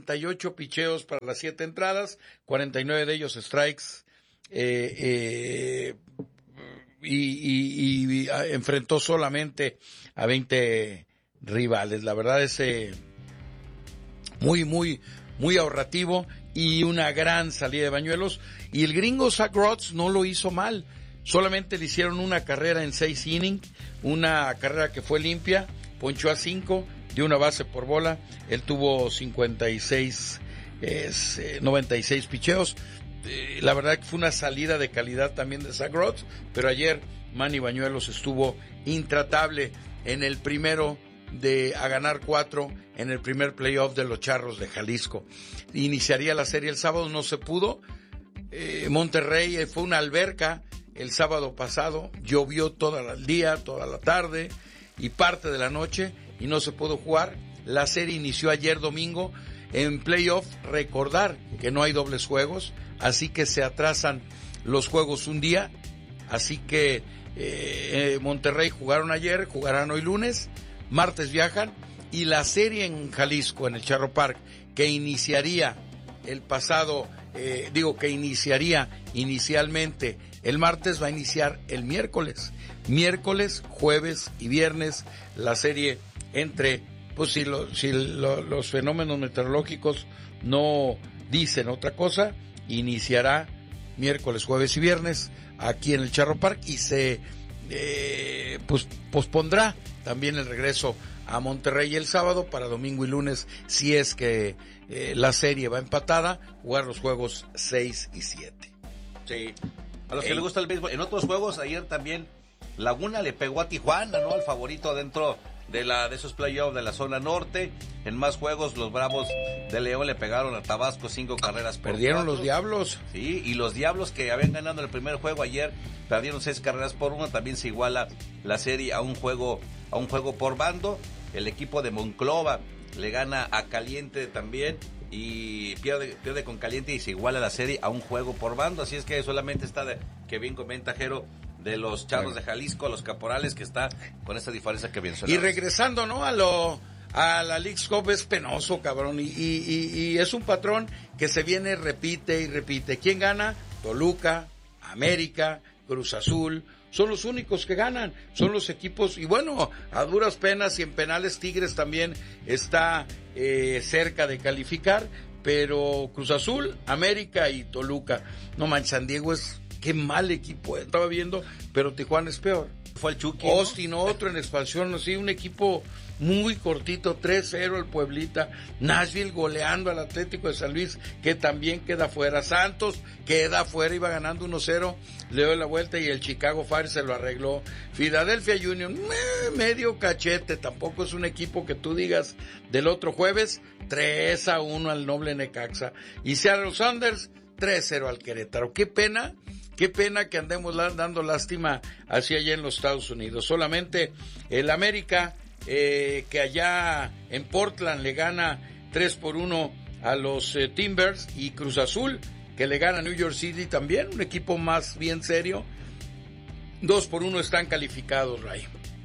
48 picheos para las 7 entradas, 49 de ellos strikes, y enfrentó solamente a 20 rivales. La verdad es muy ahorrativo y una gran salida de Bañuelos. Y el gringo Zach Rotz no lo hizo mal. Solamente le hicieron una carrera en 6 innings, una carrera que fue limpia, ponchó a 5, dio una base por bola. Él tuvo 96 picheos. La verdad que fue una salida de calidad también de Zach Rotz, pero ayer Manny Bañuelos estuvo intratable en el primero a ganar 4 en el primer playoff de los Charros de Jalisco. Iniciaría la serie el sábado, no se pudo. Monterrey fue una alberca el sábado pasado, llovió todo el día, toda la tarde y parte de la noche y no se pudo jugar. La serie inició ayer domingo en playoff. Recordar que no hay dobles juegos, así que se atrasan los juegos un día. Así que Monterrey jugaron ayer, jugarán hoy lunes, martes viajan, y la serie en Jalisco, en el Charro Park, que iniciaría inicialmente el martes, va a iniciar el miércoles, jueves y viernes. La serie entre, pues si los fenómenos meteorológicos no dicen otra cosa, iniciará miércoles, jueves y viernes aquí en el Charro Park, y se pospondrá también el regreso a Monterrey el sábado para domingo y lunes, si es que la serie va empatada, jugar los juegos 6 y 7. Sí, a los que les gusta el béisbol. En otros juegos, ayer también Laguna le pegó a Tijuana, ¿no? Al favorito dentro de esos playoffs de la zona norte. En más juegos, los Bravos de León le pegaron a Tabasco 5 carreras por 4. Perdieron los Diablos. Sí, y los Diablos, que habían ganado el primer juego ayer, perdieron 6 carreras por 1. También se iguala la serie a un juego por bando. El equipo de Monclova le gana a Caliente también y pierde con Caliente y se iguala la serie a un juego por bando. Así es que solamente está que bien comenta Jero de los Charros de Jalisco, los Caporales, que está con esta diferencia que mencionamos. Y regresando, ¿no? a la Leagues Cup, es penoso, cabrón, y es un patrón que se viene, repite y repite. ¿Quién gana? Toluca, América, Cruz Azul. Son los únicos que ganan, son los equipos, y bueno, a duras penas y en penales Tigres también está cerca de calificar, pero Cruz Azul, América y Toluca. No manches, San Diego qué mal equipo, estaba viendo, pero Tijuana es peor. Fue el Chucky, Austin, ¿no? Otro en expansión, sí, un equipo muy cortito, 3-0 el Pueblita. Nashville goleando al Atlético de San Luis, que también queda fuera. Santos queda fuera, iba ganando 1-0, le dio la vuelta y el Chicago Fire se lo arregló. Philadelphia Union, medio cachete, tampoco es un equipo que tú digas del otro jueves. 3-1 al Noble Necaxa. Y Seattle Sounders, 3-0 al Querétaro. Qué pena que andemos dando lástima hacia allá en los Estados Unidos. Solamente el América, que allá en Portland le gana 3-1 a los Timbers, y Cruz Azul, que le gana a New York City también, un equipo más bien serio. 2-1 están calificados, Ray.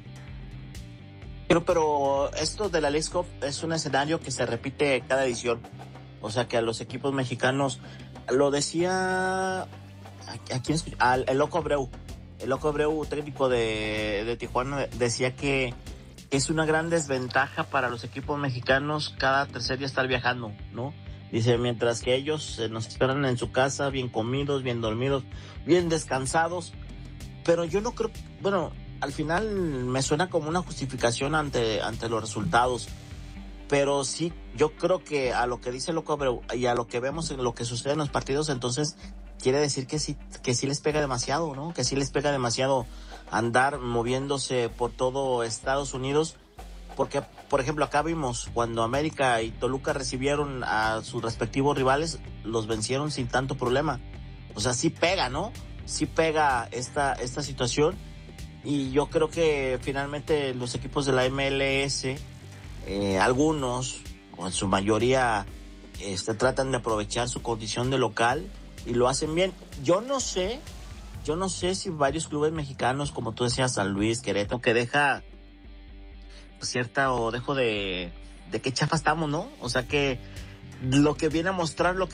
Pero esto de la Leagues Cup es un escenario que se repite cada edición. O sea que a los equipos mexicanos, lo decía el Loco Abreu. El Loco Abreu, técnico de Tijuana, decía que es una gran desventaja para los equipos mexicanos cada tercer día estar viajando, ¿no? Dice, mientras que ellos nos esperan en su casa, bien comidos, bien dormidos, bien descansados. Pero yo no creo, bueno, al final me suena como una justificación ante los resultados. Pero sí, yo creo que a lo que dice Loco Abreu y a lo que vemos en lo que sucede en los partidos, entonces quiere decir que sí les pega demasiado, ¿no? Que sí les pega demasiado andar moviéndose por todo Estados Unidos. Porque, por ejemplo, acá vimos cuando América y Toluca recibieron a sus respectivos rivales, los vencieron sin tanto problema. O sea, sí pega, ¿no? Sí pega esta situación. Y yo creo que finalmente los equipos de la MLS, algunos, o en su mayoría, tratan de aprovechar su condición de local y lo hacen bien. Yo no sé si varios clubes mexicanos, como tú decías, San Luis, Querétaro, que deja cierta o dejo de qué chafa estamos, ¿no? O sea que lo que viene a mostrar lo que